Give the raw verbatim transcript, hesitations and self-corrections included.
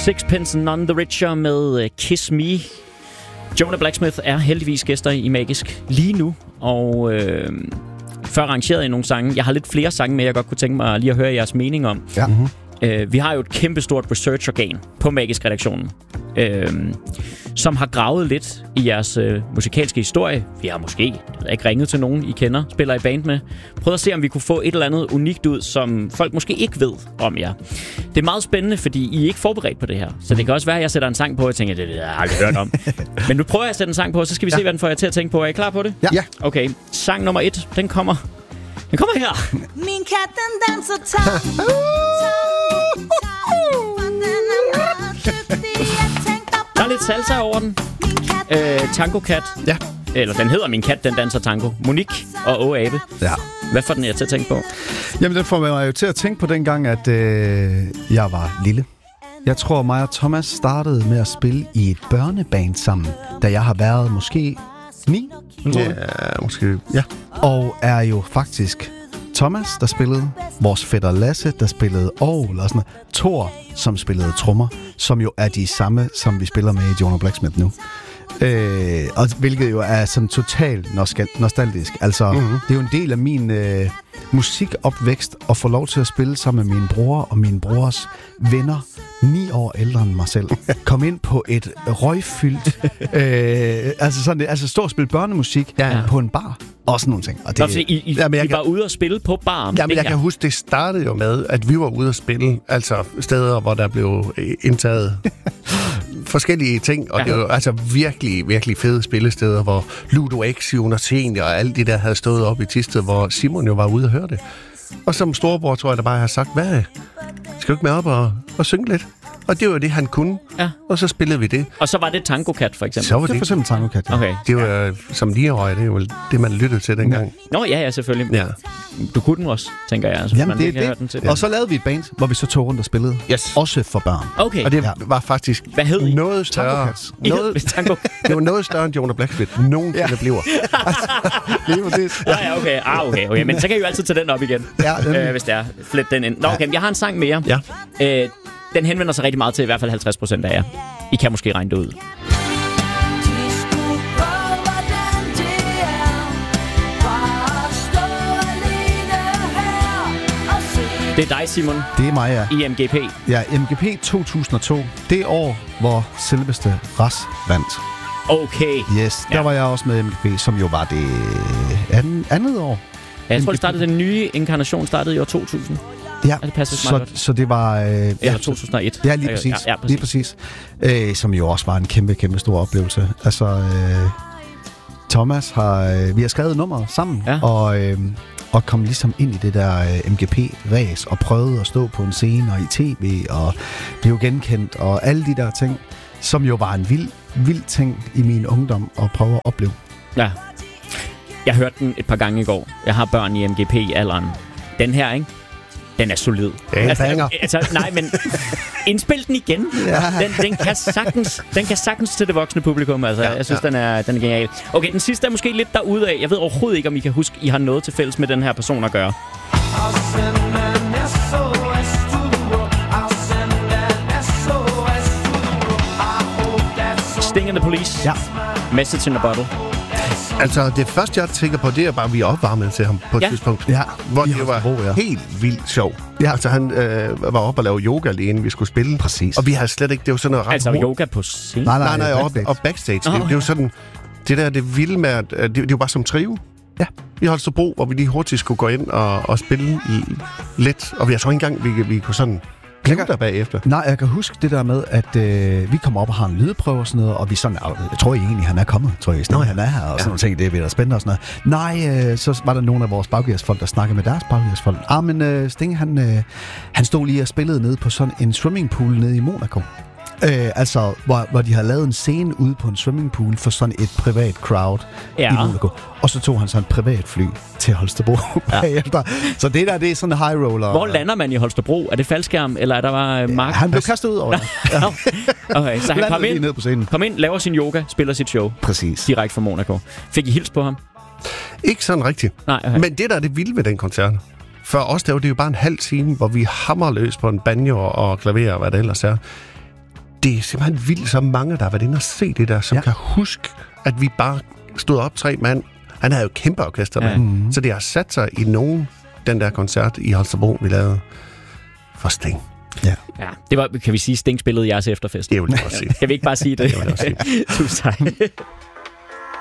Sixpence None the Richer med Kiss Me. Jonah Blacksmith er heldigvis gæster i Magisk lige nu, og øh, før rangerede jeg nogle sange. Jeg har lidt flere sange med, jeg godt kunne tænke mig lige at høre jeres mening om. Ja. Mm-hmm. Øh, vi har jo et kæmpestort research-organ på Magisk-redaktionen, øh, som har gravet lidt i jeres øh, musikalske historie. Vi har måske ikke ringet til nogen, I kender, spiller i band med. Prøv at se, om vi kunne få et eller andet unikt ud, som folk måske ikke ved om jer. Det er meget spændende, fordi I er ikke forberedt på det her. Så det kan også være, at jeg sætter en sang på, og jeg tænker, det har jeg aldrig hørt om. Men nu prøver jeg at sætte en sang på, så skal vi ja. se, hvad den får jer til at tænke på. Er I klar på det? Ja. Okay, sang nummer et, den kommer... Den kommer her. Min kat, den danser tango. Der er lidt salsa over den. Øh, Tango Cat. Ja. Eller den hedder Min kat, den danser tango. Monique og Åge Abe. Ja. Hvad får den jer til at tænke på? Jamen, den får mig jo til at tænke på dengang, at øh, jeg var lille. Jeg tror, mig og Thomas startede med at spille i et børneband sammen, da jeg har været måske ni. Ja, måske, ja. Og er jo faktisk Thomas, der spillede, vores fætter Lasse, der spillede orgel og sådan noget, Thor, som spillede trommer, som jo er de samme, som vi spiller med i Jonah Blacksmith nu. Øh, og hvilket jo er sådan totalt nostal- nostalgisk. Altså, mm-hmm. det er jo en del af min øh, musikopvækst at få lov til at spille sammen med min bror og min brors venner, ni år ældre end mig selv. Kom ind på et røgfyldt, øh, altså sådan, altså stå og spille børnemusik ja. på en bar. Og sådan nogle ting. Og det, Nå, I, I, ja, men jeg I kan, var ude at spille på bar. Ja, men jeg kan huske, det startede jo med, at vi var ude at spille, altså steder, hvor der blev indtaget forskellige ting, og ja. det var altså virkelig, virkelig fede spillesteder, hvor Ludo X, Jonas Senior og alle de der havde stået op i Thisted, hvor Simon jo var ude at høre det. Og som storebror, tror jeg, der bare har sagt, hvad, skal du ikke med op og, og synge lidt? Og det var det, han kunne. Ja. Og så spillede vi det. Og så var det Tango Cat, for eksempel? Så var det, det for eksempel Tango Cat, ja. Okay. Det var ja. som niårig, det er jo det, man lyttede til dengang. Nå, ja, ja, selvfølgelig. Ja. Du kunne den også, tænker jeg. Altså, Jamen, man det ikke er det. Den ja. Og så lavede vi et band, hvor vi så tog rundt og spillede. Yes. Også for børn. Okay. Og det ja. var faktisk Hvad hed I? noget større. Noget, Tango. Det var noget større end Jonah Blacksmith. Nogensinde ja. bliver. Lige præcis. Ja, ja, okay. Ah, okay, okay. Men så kan I jo altid tage den op igen, ja, øh, hvis det er. Flet den ind. Nå, okay, ja. Jeg har en sang mere. Ja. Øh, den henvender sig rigtig meget til i hvert fald halvtreds procent af jer. I kan måske regne det ud. Det er dig, Simon. Det er mig, ja. I M G P. Ja, M G P to tusind og to. Det år, hvor selveste Ras vandt. Okay. Yes, der ja. var jeg også med i M G P, som jo var det anden, andet år. Ja, jeg tror, det startede, den nye inkarnation startede i år to tusind. Ja, det så, så det var... Øh, Eller ja, to tusind og et. Ja, lige præcis. Ja, ja, præcis. Lige præcis. Øh, som jo også var en kæmpe, kæmpe stor oplevelse. Altså, øh, Thomas har... Øh, vi har skrevet nummer sammen, ja. og, øh, og kom ligesom ind i det der øh, M G P-ræs, og prøvede at stå på en scene og i tv, og blev genkendt, og alle de der ting, som jo var en vild, vild ting i min ungdom at prøve at opleve. Ja. Jeg hørte den et par gange i går. Jeg har børn i M G P-alderen. Den her, ikke? Den er solid. Ja, altså, altså, nej, men indspil den igen. Ja. Den, den, kan sagtens, den kan sagtens til det voksne publikum. Altså, ja, jeg synes, ja. den, er, den er genial. Okay, den sidste er måske lidt derude af. Jeg ved overhovedet ikke, om I kan huske, I har noget til fælles med den her person at gøre. Sting and the Police. Ja. Message in a Bottle. Altså, det første, jeg tænker på, det er bare, at vi er opvarmet til ham på et ja. tidspunkt. Ja. Hvor det var ro, ja. helt vildt sjov. Ja. Altså, han øh, var oppe og lave yoga lige inden vi skulle spille. Præcis. Og vi havde slet ikke, det var sådan noget ret Altså ro. yoga på scenen? Nej, nej, nej, nej backstage. op, og backstage. Oh, det, det var sådan, det der, det vilde med, at det, det var bare som trio. Ja. Vi holdt så brug, hvor vi lige hurtigt skulle gå ind og, og spille lidt. Og jeg tror ikke engang, vi, vi kunne sådan glemme der bagefter. Nej, jeg kan huske det der med, at øh, vi kommer op og har en lydprøve og sådan noget, og vi sådan, jeg tror I egentlig, han er kommet, tror jeg, Nå, han er her, og sådan ja. nogle ting, det bliver da spændende og sådan noget. Nej, øh, så var der nogle af vores baggærsfolk, der snakkede med deres baggærsfolk. Ah, men øh, Sting, han, øh, han stod lige og spillede nede på sådan en swimmingpool nede i Monaco. Øh, altså, hvor, hvor de har lavet en scene ude på en swimmingpool for sådan et privat crowd ja. i Monaco. Og så tog han så en privat fly til Holstebro ja. bagefter. Så det der, det er sådan en high roller. Hvor lander man i Holstebro? Er det faldskærm, eller er der var uh, mark? Ja, han blev kastet ud over det. Ja. Okay, så han kom ind, ned på scenen. kom ind, laver sin yoga, spiller sit show. Præcis. Direkte fra Monaco. Fik I hils på ham? Ikke sådan rigtigt. Nej, okay. Men det der er det vilde ved den koncert. For os der var det jo bare en halv time, hvor vi hammer løs på en banjo og klaver og hvad det ellers er. det er simpelthen vildt, så mange, der har været inde og se det der, som ja. kan huske, at vi bare stod op tre mand. Han havde jo kæmpe orkester med, ja. mm-hmm. så det har sat sig i nogen, den der koncert i Holstebro, vi lavede for Sting. Ja. ja. Det var, kan vi sige, Sting spillede jeres efterfest. Det vil jeg også sige. Kan vi ikke bare sige det? Det vil jeg også sige. Tusind tak.